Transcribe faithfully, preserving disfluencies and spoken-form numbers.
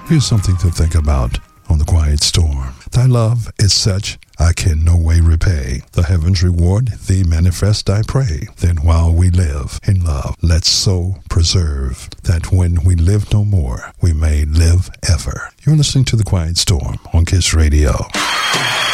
Here's something to think about on the quiet storm. Thy love is such I can no way repay. The heavens reward thee manifest, I pray. Then while we live in love, let's so preserve that when we live no more, we may live ever. You're listening to The Quiet Storm on KISS Radio.